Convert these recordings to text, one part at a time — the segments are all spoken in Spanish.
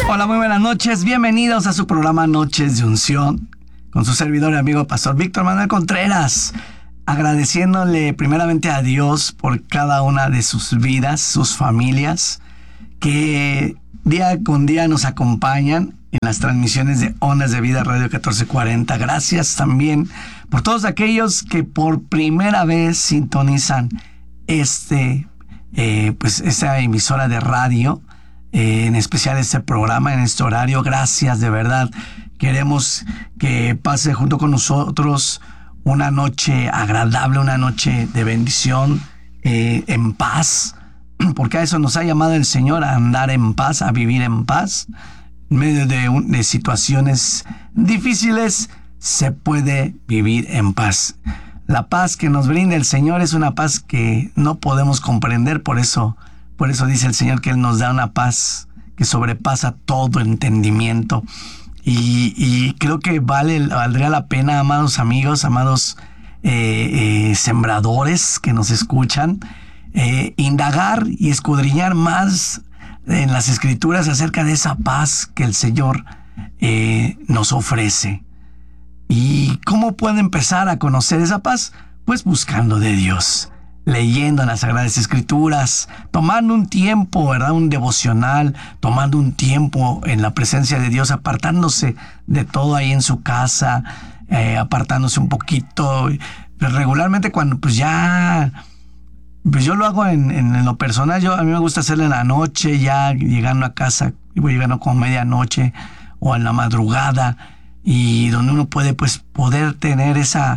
Hola, muy buenas noches. Bienvenidos a su programa Noches de Unción con su servidor y amigo Pastor Víctor Manuel Contreras. Agradeciéndole primeramente a Dios por cada una de sus vidas, sus familias, que día con día nos acompañan en las transmisiones de Ondas de Vida Radio 1440. Gracias también por todos aquellos que por primera vez sintonizan esta emisora de radio, en especial este programa, en este horario. Gracias, de verdad. Queremos que pase junto con nosotros una noche agradable, una noche de bendición, en paz, porque a eso nos ha llamado el Señor, a andar en paz, a vivir en paz. En medio de situaciones difíciles se puede vivir en paz. La paz que nos brinda el Señor es una paz que no podemos comprender, por eso dice el Señor que Él nos da una paz que sobrepasa todo entendimiento. Y creo que valdría la pena, amados amigos, amados sembradores que nos escuchan, indagar y escudriñar más en las Escrituras acerca de esa paz que el Señor nos ofrece. ¿Y cómo puede empezar a conocer esa paz? Pues buscando de Dios, leyendo las Sagradas Escrituras, tomando un tiempo, ¿verdad? Un devocional, tomando un tiempo en la presencia de Dios, apartándose de todo ahí en su casa, apartándose un poquito. Regularmente cuando yo lo hago en lo personal. A mí me gusta hacerlo en la noche, ya llegando a casa, voy llegando como medianoche o en la madrugada, y donde uno puede poder tener esa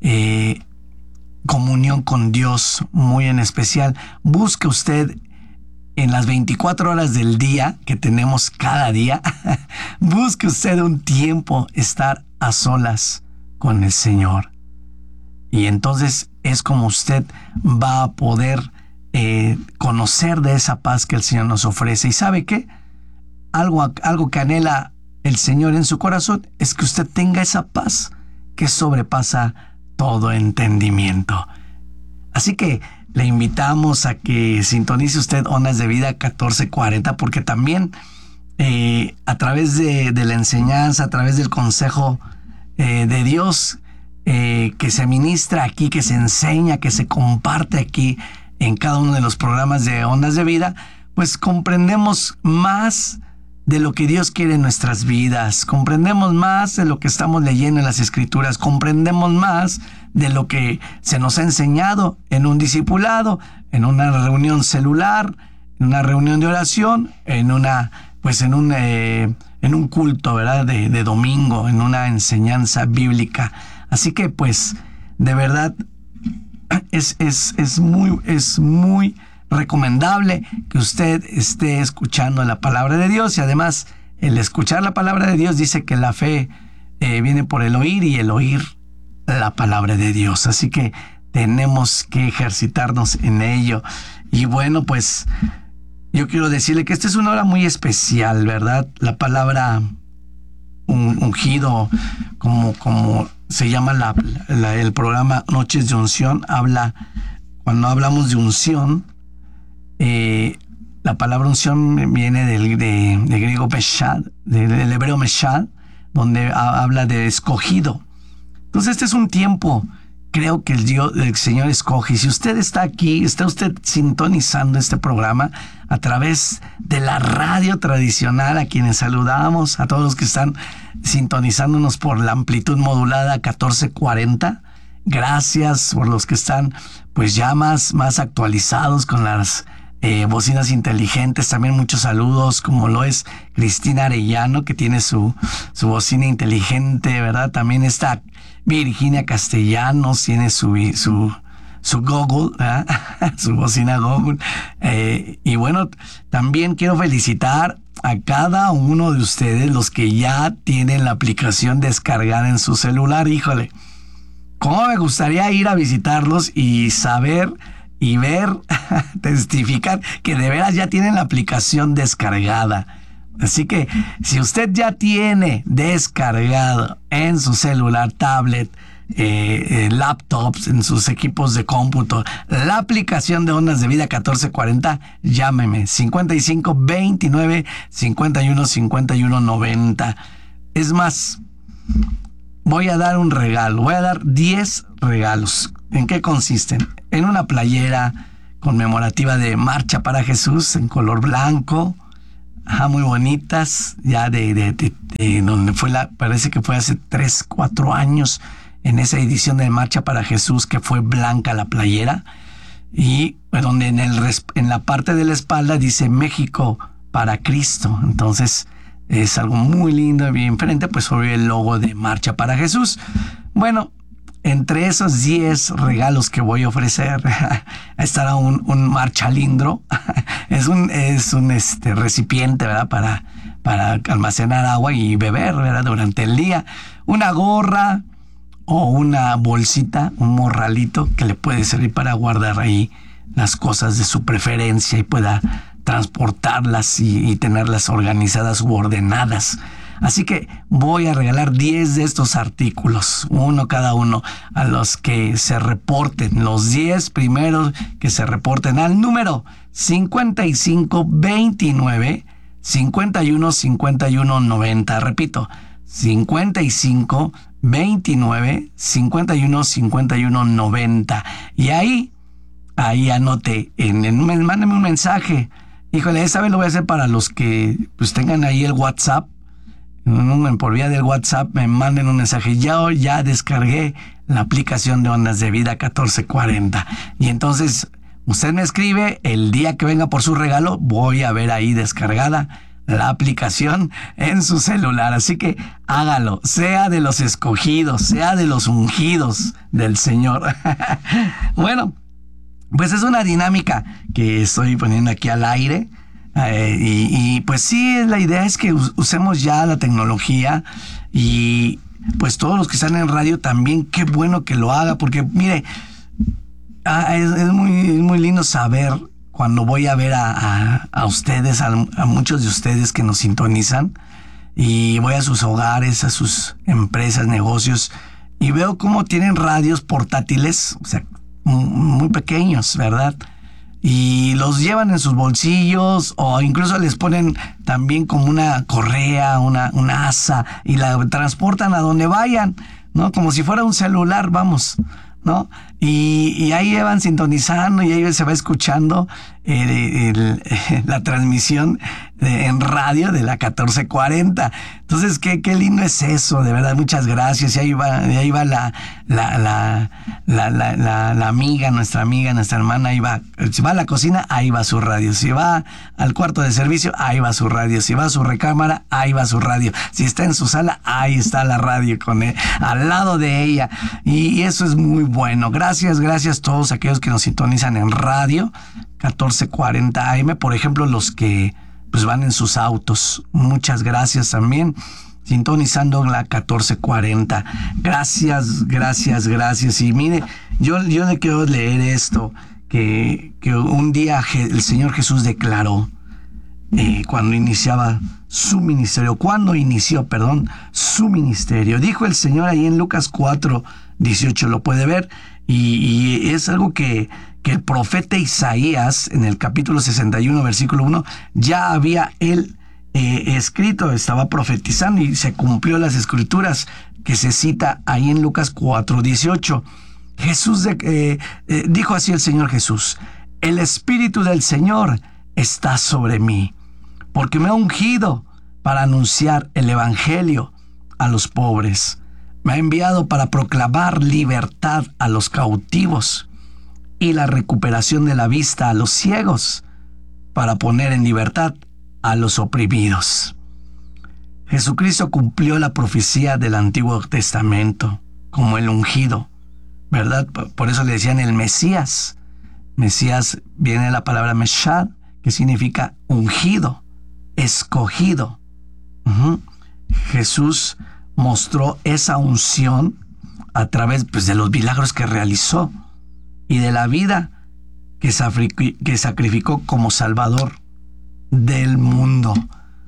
comunión con Dios muy en especial. Busque usted en las 24 horas del día que tenemos cada día, busque usted un tiempo estar a solas con el Señor. Y entonces es como usted va a poder conocer de esa paz que el Señor nos ofrece. ¿Y sabe qué? Algo que anhela el Señor en su corazón es que usted tenga esa paz que sobrepasa todo entendimiento. Así que le invitamos a que sintonice usted Ondas de Vida 1440, porque también a través de la enseñanza, a través del consejo de Dios, que se ministra aquí, que se enseña, que se comparte aquí en cada uno de los programas de Ondas de Vida, pues comprendemos más de lo que Dios quiere en nuestras vidas, comprendemos más de lo que estamos leyendo en las Escrituras, comprendemos más de lo que se nos ha enseñado en un discipulado, en una reunión celular, en una reunión de oración, en un culto, ¿verdad? de domingo, en una enseñanza bíblica. Así que de verdad es muy recomendable que usted esté escuchando la palabra de Dios. Y además, el escuchar la palabra de Dios dice que la fe viene por el oír, y el oír la palabra de Dios. Así que tenemos que ejercitarnos en ello. Y bueno, yo quiero decirle que esta es una hora muy especial, ¿verdad? La palabra ungido, como se llama el programa Noches de Unción, cuando hablamos de unción, la palabra unción viene del griego meshad, del hebreo meshad, donde habla de escogido. Entonces este es un tiempo, creo que el Señor escoge. Y si usted está aquí, está usted sintonizando este programa a través de la radio tradicional, a quienes saludamos, a todos los que están sintonizándonos por la amplitud modulada 1440. Gracias por los que están ya más actualizados con las bocinas inteligentes. También muchos saludos, como lo es Cristina Arellano, que tiene su bocina inteligente, ¿verdad? También está Virginia Castellanos, tiene su Google, ¿verdad? Su bocina Google. Y bueno, también quiero felicitar a cada uno de ustedes, los que ya tienen la aplicación descargada en su celular. Híjole, cómo me gustaría ir a visitarlos y saber y ver, testificar que de veras ya tienen la aplicación descargada. Así que si usted ya tiene descargado en su celular, tablet, laptops, en sus equipos de cómputo, la aplicación de Ondas de Vida 1440, llámeme 55 29 51 51 90. Es más, voy a dar un regalo, voy a dar 10 regalos. ¿En qué consisten? En una playera conmemorativa de Marcha para Jesús en color blanco, muy bonitas, ya de donde fue parece que fue hace 3, 4 años, en esa edición de Marcha para Jesús, que fue blanca la playera, y donde en la parte de la espalda dice México para Cristo. Entonces es algo muy lindo, y bien frente pues sobre el logo de Marcha para Jesús. Bueno, entre esos 10 regalos que voy a ofrecer estará un marchalindro. es un recipiente, ¿verdad? Para almacenar agua y beber, ¿verdad? Durante el día. Una gorra o una bolsita, un morralito que le puede servir para guardar ahí las cosas de su preferencia y pueda transportarlas y tenerlas organizadas u ordenadas. Así que voy a regalar 10 de estos artículos, uno cada uno, a los que se reporten, los 10 primeros que se reporten al número 55 29 51 51 90. Repito, 55 29 51 51 90. Y ahí anote, mándeme un mensaje. Híjole, esta vez lo voy a hacer para los que pues tengan ahí el WhatsApp. Por vía del WhatsApp me manden un mensaje. Ya descargué la aplicación de Ondas de Vida 1440. Y entonces usted me escribe, el día que venga por su regalo, voy a ver ahí descargada la aplicación en su celular. Así que hágalo, sea de los escogidos, sea de los ungidos del Señor. Bueno, pues es una dinámica que estoy poniendo aquí al aire. Y pues sí, la idea es que usemos ya la tecnología, y pues todos los que están en radio también, qué bueno que lo haga, porque mire, es muy lindo saber cuando voy a ver a ustedes, a muchos de ustedes que nos sintonizan, y voy a sus hogares, a sus empresas, negocios, y veo cómo tienen radios portátiles, o sea, muy pequeños, ¿verdad? Y los llevan en sus bolsillos, o incluso les ponen también como una correa, una asa, y la transportan a donde vayan, ¿no? Como si fuera un celular, vamos, ¿no? Y ahí van sintonizando, y ahí se va escuchando la transmisión en radio de la 1440. Entonces, qué lindo es eso, de verdad, muchas gracias. Y ahí va la amiga, nuestra hermana, ahí va. Si va a la cocina, ahí va su radio. Si va al cuarto de servicio, ahí va su radio. Si va a su recámara, ahí va su radio. Si está en su sala, ahí está la radio al lado de ella. Y eso es muy bueno. Gracias a todos aquellos que nos sintonizan en radio 1440 AM, por ejemplo, los que pues van en sus autos. Muchas gracias también, sintonizando la 1440. Gracias. Y mire, yo le quiero leer esto, que un día el Señor Jesús declaró, cuando inició su ministerio. Dijo el Señor ahí en Lucas 4:18, lo puede ver, y es algo que el profeta Isaías, en el capítulo 61, versículo 1, ya había él escrito, estaba profetizando, y se cumplió las escrituras que se cita ahí en Lucas 4:18. Jesús dijo así el Señor Jesús: el Espíritu del Señor está sobre mí, porque me ha ungido para anunciar el Evangelio a los pobres. Me ha enviado para proclamar libertad a los cautivos y la recuperación de la vista a los ciegos, para poner en libertad a los oprimidos. Jesucristo cumplió la profecía del Antiguo Testamento como el ungido, ¿verdad? Por eso le decían el Mesías. Mesías viene de la palabra Meshad, que significa ungido, escogido. Jesús mostró esa unción a través de los milagros que realizó y de la vida que sacrificó como Salvador del mundo. Entonces,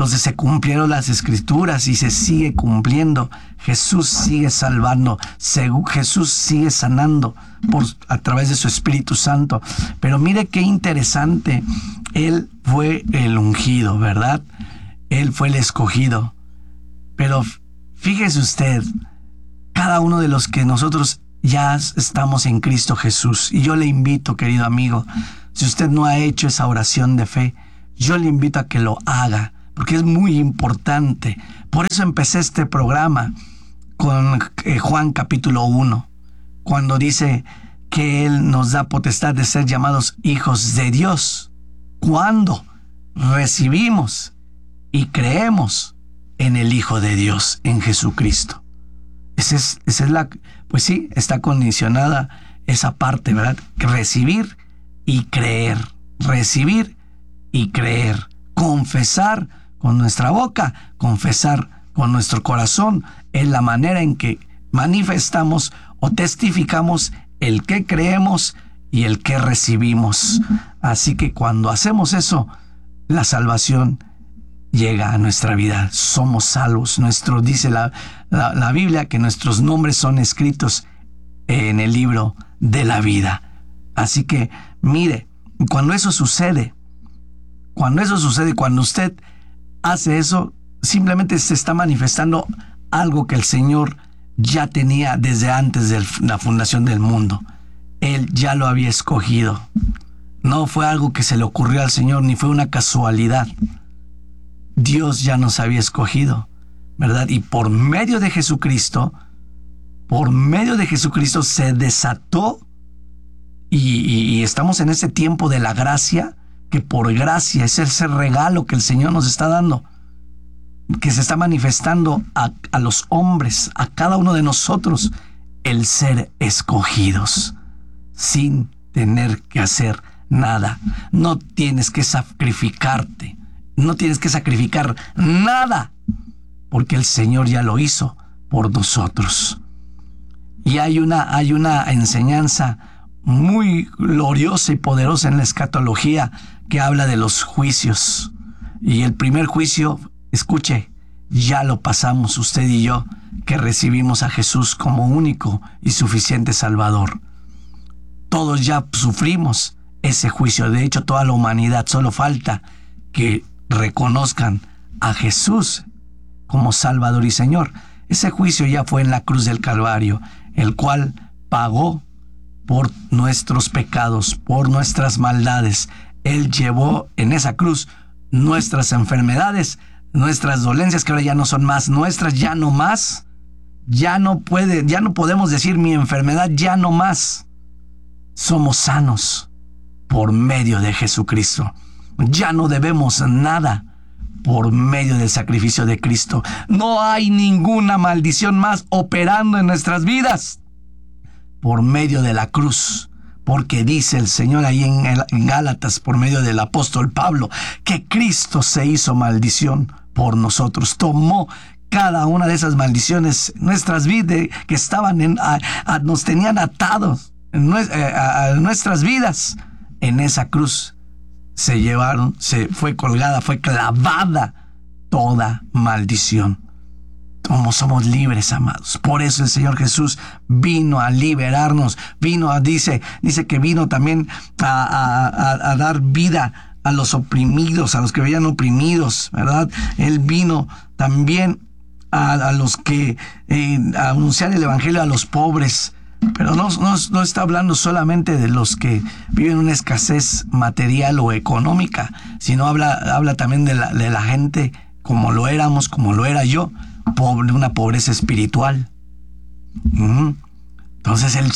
Entonces se cumplieron las escrituras y se sigue cumpliendo. Jesús sigue salvando, Jesús sigue sanando a través de su Espíritu Santo. Pero mire qué interesante, Él fue el ungido, ¿verdad? Él fue el escogido. Pero fíjese usted, cada uno de los que nosotros ya estamos en Cristo Jesús, y yo le invito, querido amigo, si usted no ha hecho esa oración de fe, yo le invito a que lo haga, porque es muy importante. Por eso empecé este programa con Juan capítulo 1, cuando dice que Él nos da potestad de ser llamados hijos de Dios, cuando recibimos y creemos en el Hijo de Dios, en Jesucristo. Esa es la, pues sí, está condicionada esa parte, ¿verdad? Recibir y creer, recibir y creer, confesar con nuestra boca, confesar con nuestro corazón, es la manera en que manifestamos o testificamos el que creemos y el que recibimos. Así que cuando hacemos eso, la salvación llega a nuestra vida. Somos salvos. Dice la Biblia que nuestros nombres son escritos en el libro de la vida. Así que, mire, cuando eso sucede, cuando usted hace eso, simplemente se está manifestando algo que el Señor ya tenía desde antes de la fundación del mundo. Él ya lo había escogido. No fue algo que se le ocurrió al Señor, ni fue una casualidad. Dios ya nos había escogido, ¿verdad? Y por medio de Jesucristo se desató y estamos en ese tiempo de la gracia, que por gracia es ese regalo que el Señor nos está dando, que se está manifestando a los hombres, a cada uno de nosotros, el ser escogidos, sin tener que hacer nada. No tienes que sacrificarte, no tienes que sacrificar nada, porque el Señor ya lo hizo por nosotros. Y hay una enseñanza muy gloriosa y poderosa en la escatología que habla de los juicios. Y el primer juicio, escuche, ya lo pasamos usted y yo, que recibimos a Jesús como único y suficiente Salvador. Todos ya sufrimos ese juicio. De hecho, toda la humanidad, solo falta que reconozcan a Jesús como Salvador y Señor. Ese juicio ya fue en la cruz del Calvario, el cual pagó por nuestros pecados, por nuestras maldades. Él llevó en esa cruz nuestras enfermedades, nuestras dolencias, que ahora ya no son más nuestras, ya no más. Ya no podemos decir mi enfermedad, ya no más. Somos sanos por medio de Jesucristo. Ya no debemos nada por medio del sacrificio de Cristo. No hay ninguna maldición más operando en nuestras vidas por medio de la cruz, porque dice el Señor ahí en Gálatas, por medio del apóstol Pablo, que Cristo se hizo maldición por nosotros, tomó cada una de esas maldiciones, nuestras vidas que estaban nos tenían atados a nuestras vidas. En esa cruz se fue colgada, fue clavada toda maldición. Somos libres, amados. Por eso el Señor Jesús vino a liberarnos, dice que vino también a dar vida a los oprimidos, a los que veían oprimidos, ¿verdad? Él vino también a los que a anunciar el evangelio a los pobres. Pero no está hablando solamente de los que viven una escasez material o económica, sino habla también de la gente como lo éramos, como lo era yo, pobre, una pobreza espiritual. Entonces él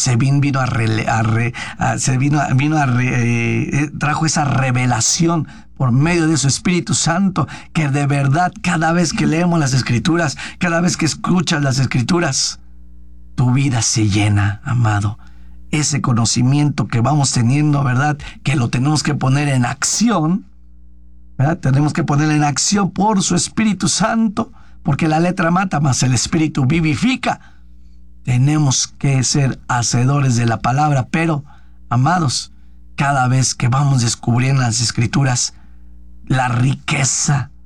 trajo esa revelación por medio de su Espíritu Santo, que de verdad cada vez que leemos las Escrituras, cada vez que escuchas las Escrituras, tu vida se llena, amado. Ese conocimiento que vamos teniendo, ¿verdad? Que lo tenemos que poner en acción, ¿verdad? Tenemos que poner en acción por su Espíritu Santo, porque la letra mata, mas el Espíritu vivifica. Tenemos que ser hacedores de la palabra, pero, amados, cada vez que vamos descubriendo las Escrituras, la riqueza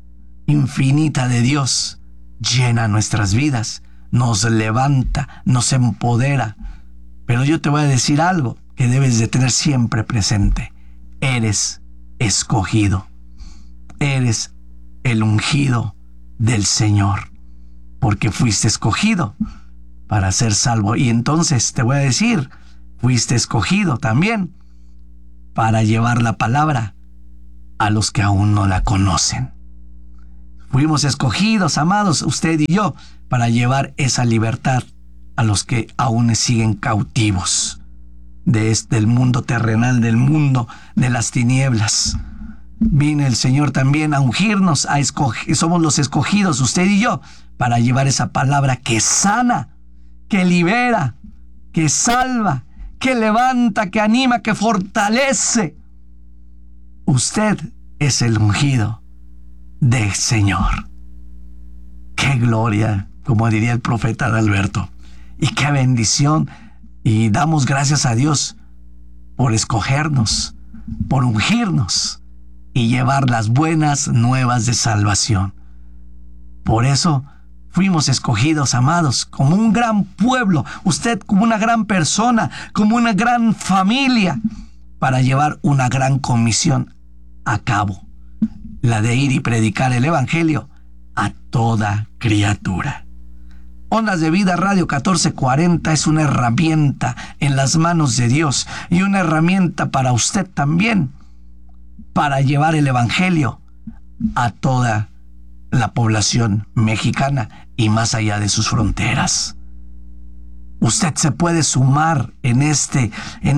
infinita de Dios llena nuestras vidas, nos levanta, nos empodera. Pero yo te voy a decir algo que debes de tener siempre presente. Eres escogido. Eres el ungido del Señor, porque fuiste escogido para ser salvo. Y entonces te voy a decir, fuiste escogido también para llevar la palabra a los que aún no la conocen. Fuimos escogidos, amados, usted y yo, para llevar esa libertad a los que aún siguen cautivos del mundo terrenal, del mundo de las tinieblas. Vino el Señor también a ungirnos, somos los escogidos, usted y yo, para llevar esa palabra que sana, que libera, que salva, que levanta, que anima, que fortalece. Usted es el ungido del Señor. ¡Qué gloria! Como diría el profeta Adalberto. ¡Y qué bendición! Y damos gracias a Dios por escogernos, por ungirnos y llevar las buenas nuevas de salvación. Por eso fuimos escogidos, amados, como un gran pueblo, usted como una gran persona, como una gran familia, para llevar una gran comisión a cabo, la de ir y predicar el Evangelio a toda criatura. Ondas de Vida Radio 1440 es una herramienta en las manos de Dios y una herramienta para usted también, para llevar el Evangelio a toda la población mexicana y más allá de sus fronteras. Usted se puede sumar en este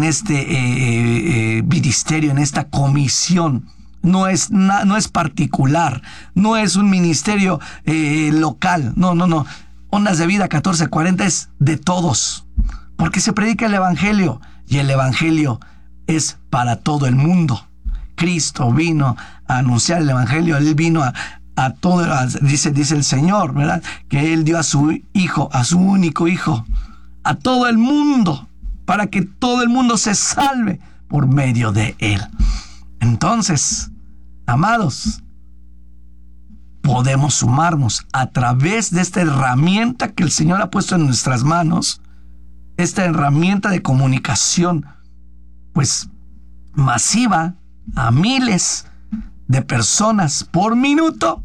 ministerio, en esta comisión. No es particular, no es un ministerio local, no. Ondas de Vida 1440 es de todos, porque se predica el Evangelio y el Evangelio es para todo el mundo. Cristo vino a anunciar el Evangelio, Él vino a todo, dice el Señor, ¿verdad? Que Él dio a su Hijo, a su único Hijo, a todo el mundo, para que todo el mundo se salve por medio de Él. Entonces, amados, podemos sumarnos a través de esta herramienta que el Señor ha puesto en nuestras manos, esta herramienta de comunicación, pues masiva, a miles de personas por minuto.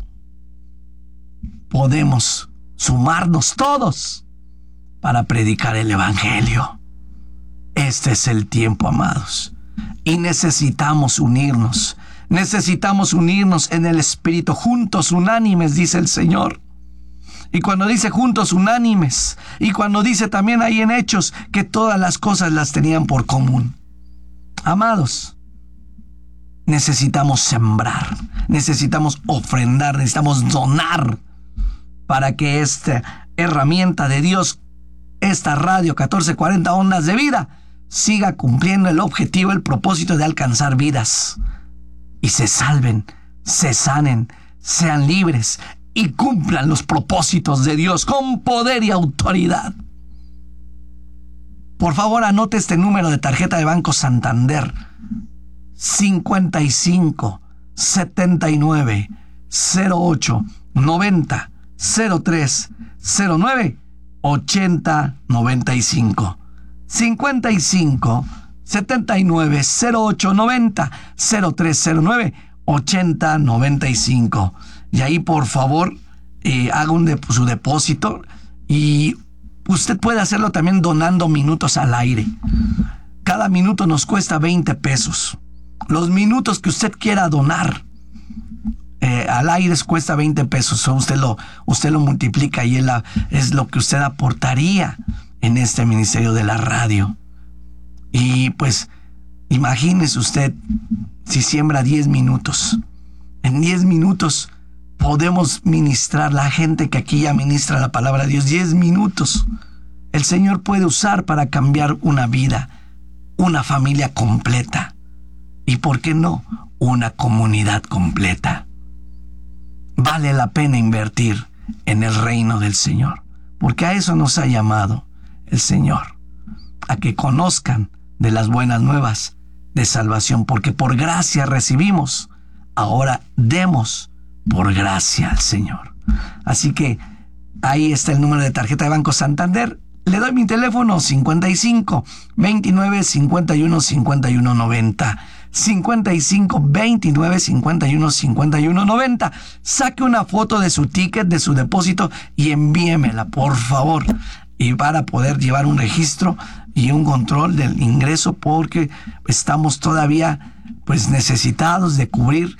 Podemos sumarnos todos para predicar el Evangelio. Este es el tiempo, amados, y necesitamos unirnos. Necesitamos unirnos en el Espíritu, juntos, unánimes, dice el Señor. Y cuando dice juntos, unánimes, y cuando dice también ahí en Hechos que todas las cosas las tenían por común. Amados, necesitamos sembrar, necesitamos ofrendar, necesitamos donar para que esta herramienta de Dios, esta radio 1440 Ondas de Vida, siga cumpliendo el objetivo, el propósito de alcanzar vidas. Y se salven, se sanen, sean libres y cumplan los propósitos de Dios con poder y autoridad. Por favor, anote este número de tarjeta de Banco Santander: 55 79 08 90 03 09 80 95. 55 79 08 90 03 09 80 95. Y ahí, por favor, haga su depósito, y usted puede hacerlo también donando minutos al aire. Cada minuto nos cuesta 20 pesos. Los minutos que usted quiera donar al aire cuesta 20 pesos. Usted lo multiplica y es lo que usted aportaría en este ministerio de la radio. Y pues, imagínese usted si siembra 10 minutos. En 10 minutos podemos ministrar, la gente que aquí ya ministra la palabra de Dios, 10 minutos. El Señor puede usar para cambiar una vida, una familia completa. Y ¿por qué no? Una comunidad completa. Vale la pena invertir en el reino del Señor, porque a eso nos ha llamado el Señor, a que conozcan de las buenas nuevas de salvación, porque por gracia recibimos. Ahora demos por gracia al Señor. Así que ahí está el número de tarjeta de Banco Santander. Le doy mi teléfono 55 29 51 51 90. 55 29 51 51 90. Saque una foto de su ticket, de su depósito y envíemela, por favor. Y para poder llevar un registro y un control del ingreso, porque estamos todavía pues necesitados de cubrir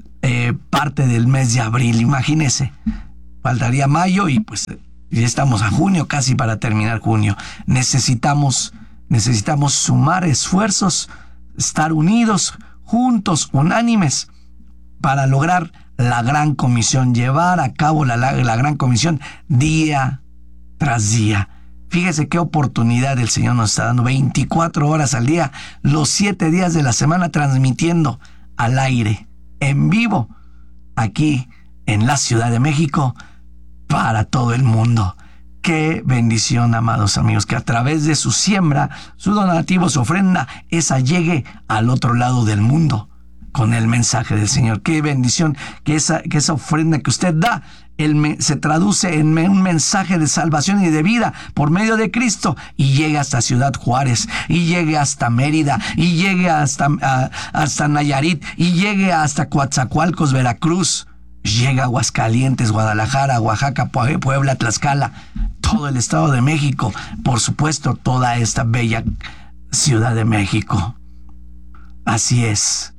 parte del mes de abril. Imagínese, faltaría mayo y pues ya estamos a junio, casi para terminar junio. Necesitamos sumar esfuerzos, estar unidos, juntos, unánimes, para lograr la gran comisión, llevar a cabo la gran comisión día tras día. Fíjese qué oportunidad el Señor nos está dando, 24 horas al día, los 7 días de la semana, transmitiendo al aire, en vivo, aquí en la Ciudad de México, para todo el mundo. Qué bendición, amados amigos, que a través de su siembra, su donativo, su ofrenda, esa llegue al otro lado del mundo con el mensaje del Señor. Qué bendición que esa ofrenda que usted da se traduce en un mensaje de salvación y de vida por medio de Cristo, y llegue hasta Ciudad Juárez, y llegue hasta Mérida, y llegue hasta Nayarit, y llegue hasta Coatzacoalcos, Veracruz, llega a Aguascalientes, Guadalajara, Oaxaca, Puebla, Tlaxcala, todo el Estado de México, por supuesto, toda esta bella Ciudad de México. Así es.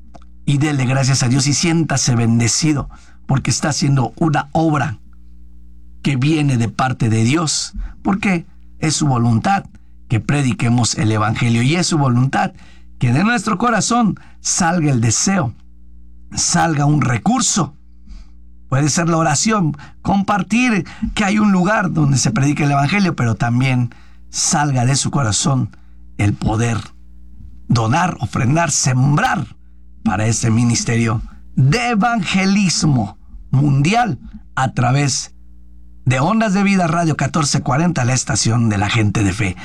Y dele gracias a Dios y siéntase bendecido, porque está haciendo una obra que viene de parte de Dios, porque es su voluntad que prediquemos el Evangelio, y es su voluntad que de nuestro corazón salga el deseo, salga un recurso. Puede ser la oración, compartir que hay un lugar donde se predica el Evangelio, pero también salga de su corazón el poder donar, ofrendar, sembrar para este ministerio de evangelismo mundial a través de Ondas de Vida Radio 1440, la estación de la gente de fe,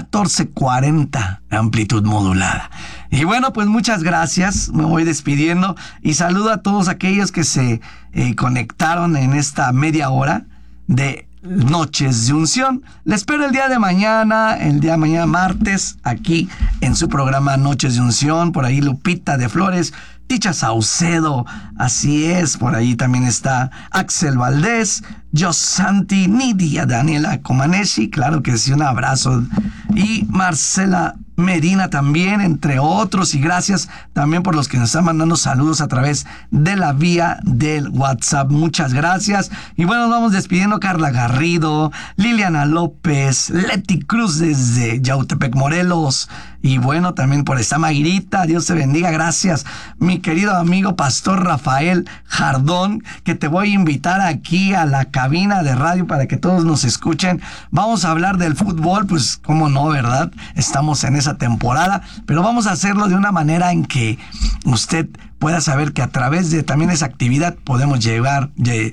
1440, amplitud modulada. Y bueno, pues muchas gracias, me voy despidiendo y saludo a todos aquellos que se conectaron en esta media hora de Noches de Unción. Les espero el día de mañana martes, aquí en su programa Noches de Unción. Por ahí Lupita de Flores, Ticha Saucedo, así es, por ahí también está Axel Valdés, Josanti, Nidia, Daniela Comanesi, claro que sí, un abrazo, y Marcela Medina también, entre otros, y gracias también por los que nos están mandando saludos a través de la vía del WhatsApp. Muchas gracias. Y bueno, nos vamos despidiendo. Carla Garrido, Liliana López, Leti Cruz desde Yautepec, Morelos, y bueno, también por esta Maguirita, Dios te bendiga, gracias. Mi querido amigo Pastor Rafael Jardón, que te voy a invitar aquí a la cabina de radio para que todos nos escuchen. Vamos a hablar del fútbol, pues cómo no, ¿verdad? Estamos en esa temporada, pero vamos a hacerlo de una manera en que usted pueda saber que a través de también esa actividad podemos llevar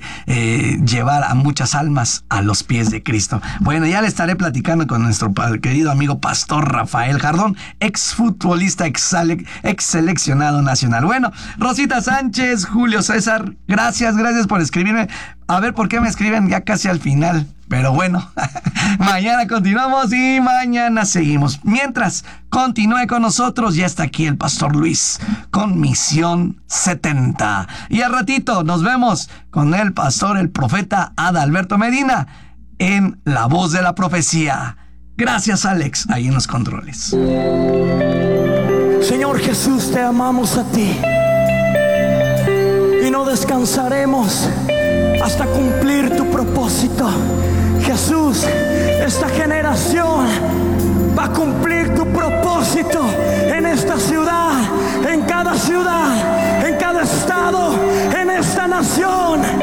a muchas almas a los pies de Cristo. Bueno, ya le estaré platicando con nuestro querido amigo Pastor Rafael Jardón, exfutbolista, ex seleccionado nacional. Bueno, Rosita Sánchez, Julio César, gracias por escribirme. A ver por qué me escriben ya casi al final. Pero bueno, mañana continuamos y mañana seguimos. Mientras, continúe con nosotros. Ya está aquí el Pastor Luis con Misión 70. Y al ratito nos vemos con el pastor, el profeta Adalberto Medina en La Voz de la Profecía. Gracias, Alex, ahí en los controles. Señor Jesús, te amamos a ti y no descansaremos hasta cumplir tu propósito. Jesús, esta generación va a cumplir tu propósito en esta ciudad, en cada estado, en esta nación.